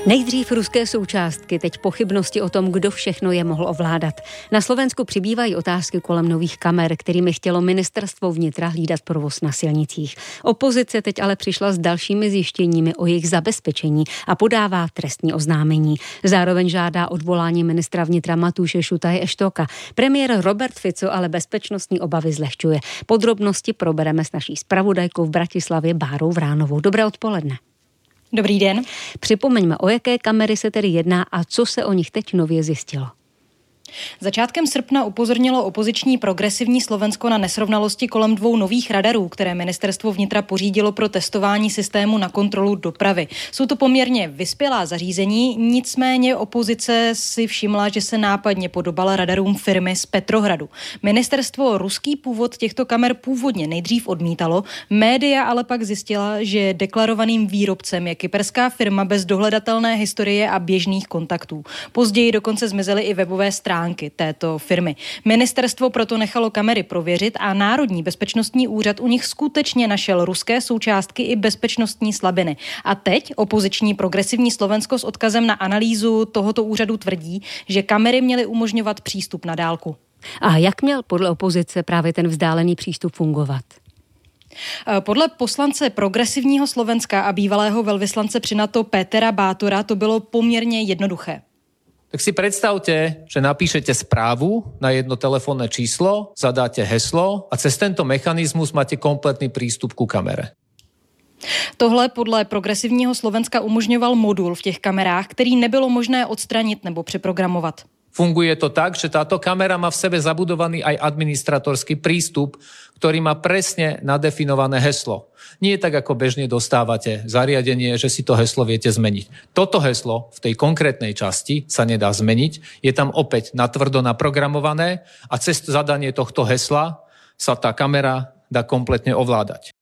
Nejdřív ruské součástky, teď pochybnosti o tom, kdo všechno je mohl ovládat. Na Slovensku přibývají otázky kolem nových kamer, kterými chtělo ministerstvo vnitra hlídat provoz na silnicích. Opozice teď ale přišla s dalšími zjištěními o jejich zabezpečení a podává trestní oznámení. Zároveň žádá odvolání ministra vnitra Matúše Šutaje Eštoka. Premiér Robert Fico ale bezpečnostní obavy zlehčuje. Podrobnosti probereme s naší zpravodajkou v Bratislavě Bárou Vránovou. Dobré odpoledne. Dobrý den. Připomeňme, o jaké kamery se tedy jedná a co se o nich teď nově zjistilo. Začátkem srpna upozornilo opoziční Progresivní Slovensko na nesrovnalosti kolem 2 nových radarů, které ministerstvo vnitra pořídilo pro testování systému na kontrolu dopravy. Jsou to poměrně vyspělá zařízení, nicméně opozice si všimla, že se nápadně podobala radarům firmy z Petrohradu. Ministerstvo ruský původ těchto kamer původně nejdřív odmítalo, média ale pak zjistila, že deklarovaným výrobcem je kyperská firma bez dohledatelné historie a běžných kontaktů. Později dokonce zmizely i webové stránky této firmy. Ministerstvo proto nechalo kamery prověřit a Národní bezpečnostní úřad u nich skutečně našel ruské součástky i bezpečnostní slabiny. A teď opoziční Progresivní Slovensko s odkazem na analýzu tohoto úřadu tvrdí, že kamery měly umožňovat přístup na dálku. A jak měl podle opozice právě ten vzdálený přístup fungovat? Podle poslance Progresivního Slovenska a bývalého velvyslance při NATO Pétera Bátora to bylo poměrně jednoduché. Tak si predstavte, že napíšete správu na jedno telefónne číslo, zadáte heslo a cez tento mechanizmus máte kompletný prístup ku kamere. Tohle podle Progresivního Slovenska umožňoval modul v těch kamerách, který nebylo možné odstranit nebo přeprogramovat. Funguje to tak, že táto kamera má v sebe zabudovaný aj administratorský prístup, ktorý má presne nadefinované heslo. Nie tak, ako bežne dostávate zariadenie, že si to heslo viete zmeniť. Toto heslo v tej konkrétnej časti sa nedá zmeniť. Je tam opäť natvrdo naprogramované a cez zadanie tohto hesla sa tá kamera dá kompletne ovládať.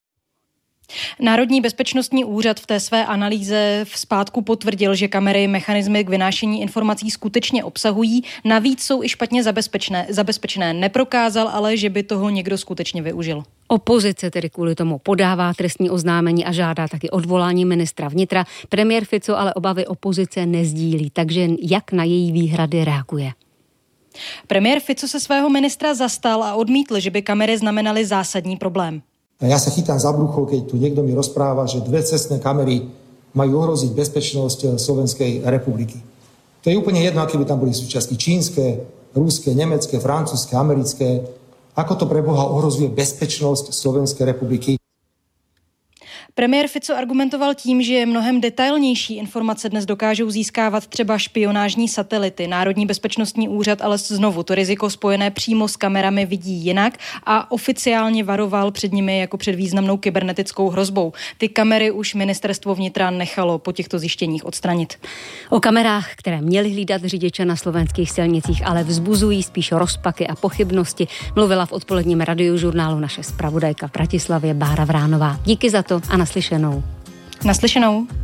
Národní bezpečnostní úřad v té své analýze vzpátku potvrdil, že kamery mechanismy k vynášení informací skutečně obsahují, navíc jsou i špatně zabezpečené. Neprokázal ale, že by toho někdo skutečně využil. Opozice tedy kvůli tomu podává trestní oznámení a žádá taky odvolání ministra vnitra. Premiér Fico ale obavy opozice nezdílí, takže jak na její výhrady reaguje? Premiér Fico se svého ministra zastal a odmítl, že by kamery znamenaly zásadní problém. Ja sa chytám za brucho, keď tu niekto mi rozpráva, že 2 cestné kamery majú ohroziť bezpečnosť Slovenskej republiky. To je úplne jedno, aké by tam boli súčiastky čínske, ruské, nemecké, francúzske, americké. Ako to pre Boha ohrozuje bezpečnosť Slovenskej republiky? Premiér Fico argumentoval tím, že mnohem detailnější informace dnes dokážou získávat třeba špionážní satelity. Národní bezpečnostní úřad ale znovu to riziko spojené přímo s kamerami vidí jinak a oficiálně varoval před nimi jako před významnou kybernetickou hrozbou. Ty kamery už ministerstvo vnitra nechalo po těchto zjištěních odstranit. O kamerách, které měly hlídat řidiče na slovenských silnicích, ale vzbuzují spíš rozpaky a pochybnosti, mluvila v odpoledním radiožurnálu naše zpravodajka v Bratislavě Bára Vránová. Díky za to a naslyšenou. Naslyšenou.